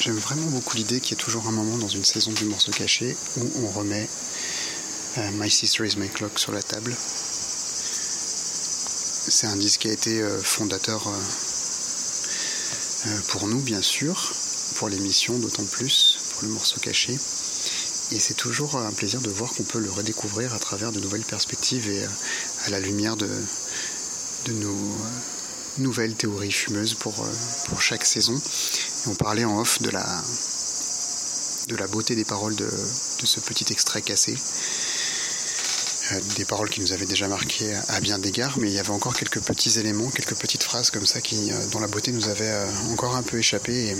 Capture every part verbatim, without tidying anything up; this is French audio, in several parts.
j'aime vraiment beaucoup l'idée qu'il y ait toujours un moment dans une saison du morceau caché où on remet euh, My Sister Is My Clock sur la table. C'est un disque qui a été euh, fondateur euh, euh, pour nous, bien sûr, pour l'émission d'autant plus, pour le morceau caché. Et c'est toujours un plaisir de voir qu'on peut le redécouvrir à travers de nouvelles perspectives et euh, à la lumière de, de nos euh, nouvelles théories fumeuses pour, euh, pour chaque saison. Et on parlait en off de la, de la beauté des paroles de, de ce petit extrait cassé. Euh, des paroles qui nous avaient déjà marquées à bien d'égards, mais il y avait encore quelques petits éléments, quelques petites phrases comme ça qui, euh, dont la beauté nous avait euh, encore un peu échappé. Et,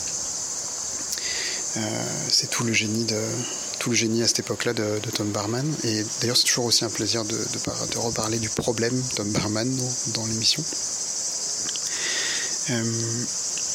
euh, c'est tout le génie de tout le génie à cette époque-là de, de Tom Barman. Et d'ailleurs, c'est toujours aussi un plaisir de, de, de reparler du problème Tom Barman dans, dans l'émission. Euh,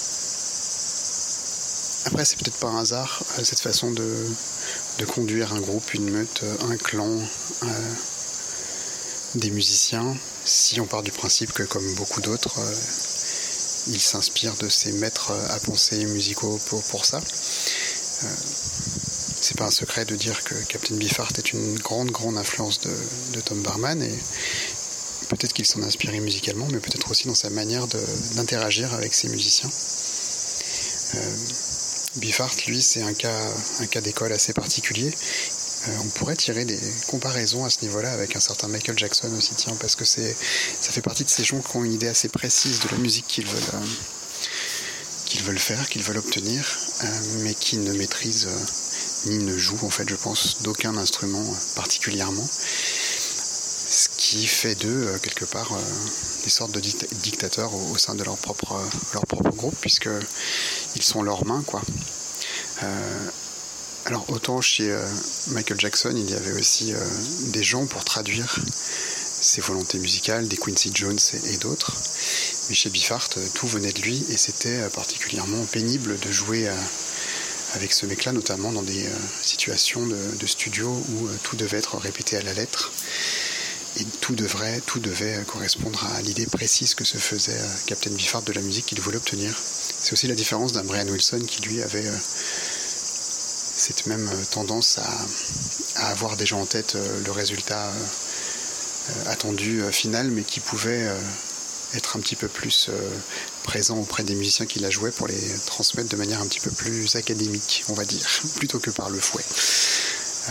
après, c'est peut-être pas un hasard euh, cette façon de de conduire un groupe, une meute, un clan, euh, des musiciens, si on part du principe que, comme beaucoup d'autres, euh, ils s'inspirent de ces maîtres à penser musicaux pour, pour ça. Euh, c'est pas un secret de dire que Captain Beefheart est une grande, grande influence de, de Tom Barman, et peut-être qu'il s'en a inspiré musicalement, mais peut-être aussi dans sa manière de, d'interagir avec ses musiciens. Euh, Beefheart, lui, c'est un cas, un cas d'école assez particulier. Euh, on pourrait tirer des comparaisons à ce niveau-là avec un certain Michael Jackson aussi, tiens, parce que c'est, ça fait partie de ces gens qui ont une idée assez précise de la musique qu'ils veulent, euh, qu'ils veulent faire, qu'ils veulent obtenir, euh, mais qui ne maîtrisent euh, ni ne jouent, en fait, je pense, d'aucun instrument euh, particulièrement. Ce qui fait d'eux, euh, quelque part, euh, des sortes de dict- dictateurs au, au sein de leur propre, euh, leur propre groupe, puisque ils sont leurs mains, quoi. Euh, alors autant chez euh, Michael Jackson, il y avait aussi euh, des gens pour traduire ses volontés musicales, des Quincy Jones et, et d'autres. Mais chez Beefheart, euh, tout venait de lui, et c'était euh, particulièrement pénible de jouer euh, avec ce mec-là, notamment dans des euh, situations de, de studio où euh, tout devait être répété à la lettre. Et tout devrait, tout devait correspondre à l'idée précise que se faisait Captain Beefheart de la musique qu'il voulait obtenir. C'est aussi la différence d'un Brian Wilson qui, lui, avait euh, cette même tendance à, à avoir déjà en tête euh, le résultat euh, attendu euh, final, mais qui pouvait euh, être un petit peu plus euh, présent auprès des musiciens qui la jouaient pour les transmettre de manière un petit peu plus académique, on va dire, plutôt que par le fouet. Euh,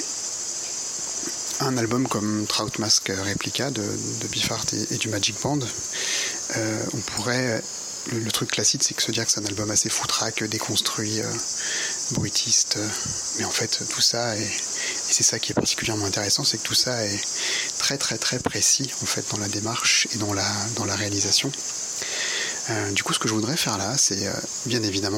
Un album comme Trout Mask Replica de, de Beefheart et, et du Magic Band, euh, on pourrait... Le, le truc classique, c'est que se dire que c'est un album assez foutraque, déconstruit, euh, bruitiste, euh, mais en fait, tout ça, est, et c'est ça qui est particulièrement intéressant, c'est que tout ça est très très très précis, en fait, dans la démarche et dans la, dans la réalisation. Euh, du coup, ce que je voudrais faire là, c'est euh, bien évidemment